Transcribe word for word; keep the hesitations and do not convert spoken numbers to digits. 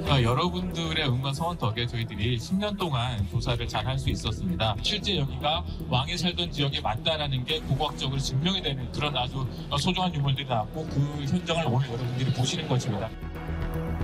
어, 여러분들의 응원 성원 덕에 저희들이 십 년 동안 조사를 잘 할 수 있었습니다. 실제 여기가 왕이 살던 지역에 맞다라는 게 고고학적으로 증명이 되는 그런 아주 소중한 유물들이 나왔고 그 현장을 오늘 여러분들이 보시는 것입니다.